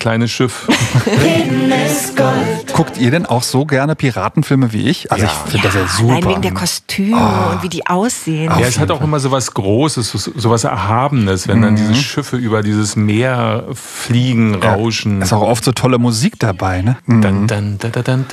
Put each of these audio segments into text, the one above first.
kleines Schiff. Reden ist Gold. Guckt ihr denn auch so gerne Piratenfilme wie ich? Also ich finde das ja super. Allein wegen der Kostüme und wie die aussehen. Ja, es hat auch immer so was Großes, so was Erhabenes, wenn dann diese Schiffe über dieses Meer fliegen, rauschen. Ist auch oft so tolle Musik dabei, ne? Dann, dann, dann, dann,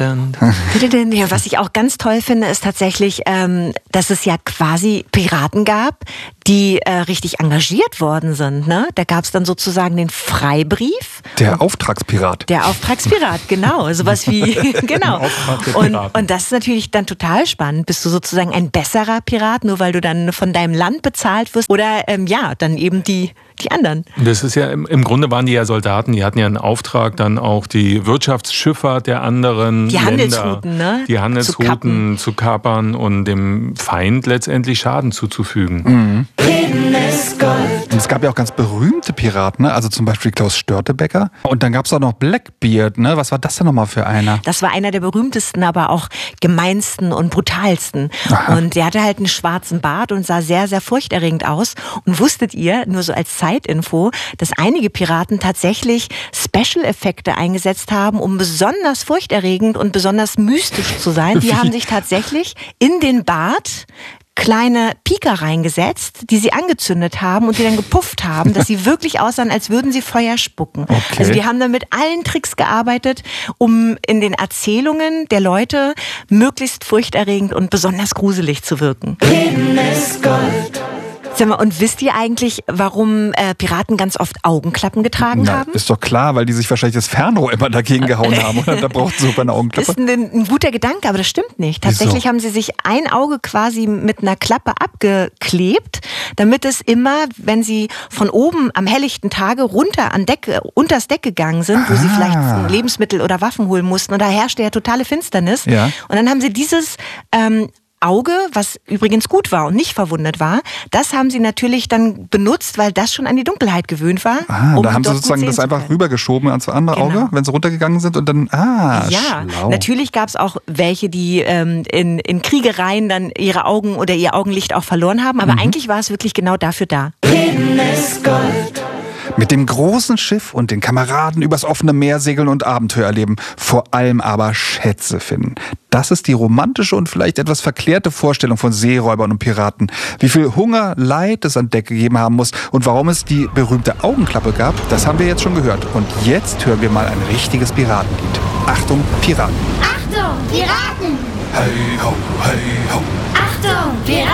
dann. Ja, was ich auch ganz toll finde, ist tatsächlich, dass es ja quasi Piraten gab, die richtig engagiert worden sind. Ne? Da gab es dann sozusagen den Freibrief. Der Auftragspirat. Der Auftragspirat, genau. Sowas wie, genau. Und das ist natürlich dann total spannend. Bist du sozusagen ein besserer Pirat, nur weil du dann von deinem Land bezahlt wirst? Oder dann eben die anderen. Das ist ja, im Grunde waren die ja Soldaten, die hatten ja einen Auftrag, dann auch die Wirtschaftsschifffahrt der anderen die Länder, Handelsrouten, ne? Die Handelsrouten zu kapern und dem Feind letztendlich Schaden zuzufügen. Reden ist Gold. Und es gab ja auch ganz berühmte Piraten, ne? Also zum Beispiel Klaus Störtebeker. Und dann gab es auch noch Blackbeard, ne? Was war das denn nochmal für einer? Das war einer der berühmtesten, aber auch gemeinsten und brutalsten. Aha. Und der hatte halt einen schwarzen Bart und sah sehr, sehr furchterregend aus. Und wusstet ihr, nur so als Zeitinfo, dass einige Piraten tatsächlich Special-Effekte eingesetzt haben, um besonders furchterregend und besonders mystisch zu sein. Die haben sich tatsächlich in den Bart kleine Pika reingesetzt, die sie angezündet haben und die dann gepufft haben, dass sie wirklich aussahen, als würden sie Feuer spucken. Okay. Also die haben dann mit allen Tricks gearbeitet, um in den Erzählungen der Leute möglichst furchterregend und besonders gruselig zu wirken. Reden ist Gold. Sag mal, und wisst ihr eigentlich, warum Piraten ganz oft Augenklappen getragen haben? Ist doch klar, weil die sich wahrscheinlich das Fernrohr immer dagegen gehauen haben. Oder? Da braucht es sogar eine Augenklappe. Das ist ein guter Gedanke, aber das stimmt nicht. Tatsächlich haben sie sich ein Auge quasi mit einer Klappe abgeklebt, damit es immer, wenn sie von oben am helllichten Tage runter unters Deck gegangen sind, wo sie vielleicht Lebensmittel oder Waffen holen mussten, und da herrschte ja totale Finsternis. Ja. Und dann haben sie dieses Auge, was übrigens gut war und nicht verwundet war, das haben sie natürlich dann benutzt, weil das schon an die Dunkelheit gewöhnt war. Da haben sie sozusagen das einfach rübergeschoben ans andere Auge, wenn sie runtergegangen sind und dann, schlau. Natürlich gab es auch welche, die in Kriegereien dann ihre Augen oder ihr Augenlicht auch verloren haben, aber eigentlich war es wirklich genau dafür da. Reden ist Gold. Mit dem großen Schiff und den Kameraden übers offene Meer segeln und Abenteuer erleben, vor allem aber Schätze finden. Das ist die romantische und vielleicht etwas verklärte Vorstellung von Seeräubern und Piraten. Wie viel Hunger, Leid es an Deck gegeben haben muss und warum es die berühmte Augenklappe gab, das haben wir jetzt schon gehört. Und jetzt hören wir mal ein richtiges Piratenlied. Achtung, Piraten! Achtung, Piraten! Hey ho, hey ho! Achtung, Piraten!